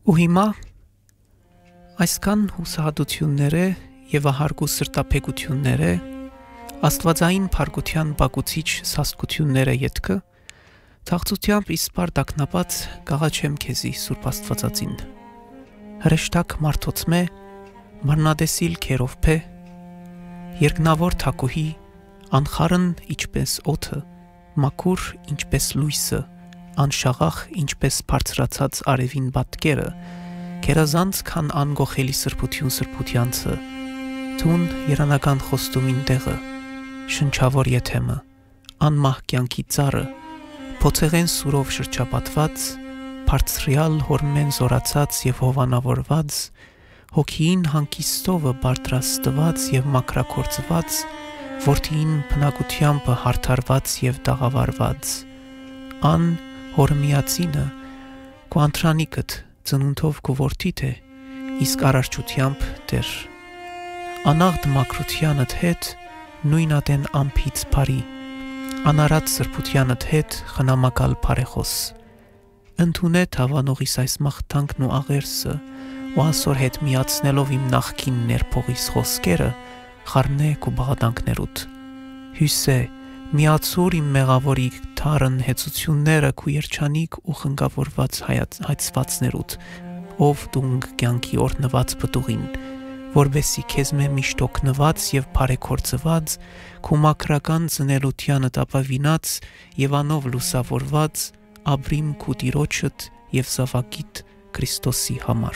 Ու հիմա այսքան հուսահատությունները եւ ահարգու սրտափեգությունները, աստվածային փարգության բակուցիչ սաստկությունները ետքը, թաղծությամբ իսպար դակնապած գաղաչեմ քեզի Սուրբ Աստվածածին։ Հրեշտակ մարդոցմե, մարնադեսիլ քերովփե, երկնավոր թակուհի, անխարն ինչպես օդը, մաքուր ինչպես լույսը, անշաղախ ինչպես բարձրացած արևին բատկերը, քերազանց քան անգոխելի սրբություն սրբությանցը, թուն երանական խոստումին տեղը, շնչավոր եթեմը, անմահ կյանքի ծառը, փոցեղեն սուրով շրջապատված, բարձրյալ հորմեն զորացած եւ հովանավորված, հոգին հանգիստովը բարձրաստված եւ մակրակորձված, որդին բնակությամբ հարթարված եւ դաղավարված, ան հորմիածինը, քո անտրանիկդ ծնունդով քո որդիդ է, իսկ արարչությամբ դեր, անաղդ մակրությանդ հետ նույնատեն ամփից բարի, անարած սրբությանդ հետ խնամակալ բարեխոս, ընդունե հավանողիս այս մաղթանքն ու աղերսը, ու ասոր հետ միացնելով իմ նախքին ներփողիս խոսքերը, խառնե քո բաղադանքներուդ, հյուսե, միացուր իմ մեղավորի թարն հեծությունները քու երջանիկ ու խնգավորված հայցվածներուդ, ով դունգ կյանքի օրնված պտուղին, որբեսի քեզ մե միշտ օգնված եւ բարեքործված, քու մակրական ծնելությանը տապավինած եւ անով լուսավորված, աբրիմ քու տիրոջդ եւ զավակիդ Քրիստոսի համար։